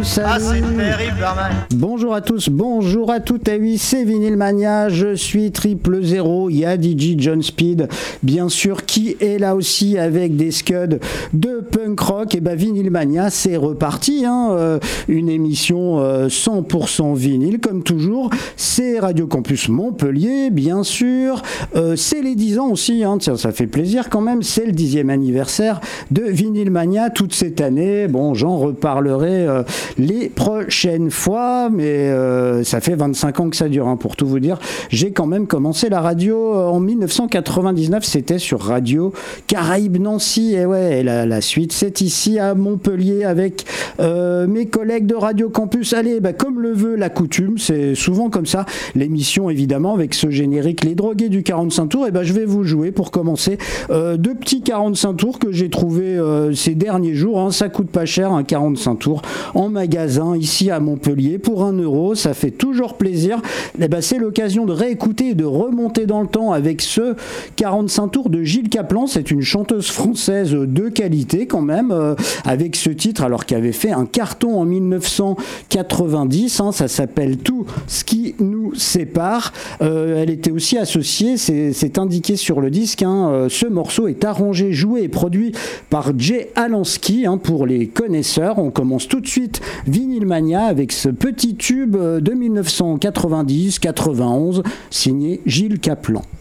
Salut. Ah, c'est terrible, Herman. Bonjour à tous, bonjour à toutes. Et oui, c'est Vinyl Mania. Je suis 000. Il y a DJ John Speed, bien sûr, qui est là aussi avec des scuds de punk rock. Et ben, Vinyl Mania, c'est reparti. Une émission 100% vinyle, comme toujours. C'est Radio Campus Montpellier, bien sûr. C'est les 10 ans aussi. Tiens, ça fait plaisir quand même. C'est le 10e anniversaire de Vinyl Mania toute cette année. Bon, j'en reparlerai les prochaines fois, mais ça fait 25 ans que ça dure, pour tout vous dire. J'ai quand même commencé la radio en 1999, c'était sur Radio Caraïbes Nancy, et ouais, la suite c'est ici à Montpellier avec mes collègues de Radio Campus. Allez, comme le veut la coutume, c'est souvent comme ça, l'émission évidemment avec ce générique Les Drogués du 45 tours, et je vais vous jouer pour commencer deux petits 45 tours que j'ai trouvé ces derniers jours, ça coûte pas cher, un 45 tours en magasin ici à Montpellier pour 1 €, ça fait toujours plaisir. C'est l'occasion de réécouter et de remonter dans le temps avec ce 45 tours de Gilles Caplan. C'est une chanteuse française de qualité quand même, avec ce titre alors qui avait fait un carton en 1990, ça s'appelle Tout ce qui nous sépare. Elle était aussi associée, c'est indiqué sur le disque, ce morceau est arrangé, joué et produit par Jay Alansky, pour les connaisseurs. On commence tout de suite Vinyl Mania avec ce petit tube de 1990-91 signé Gilles Caplan.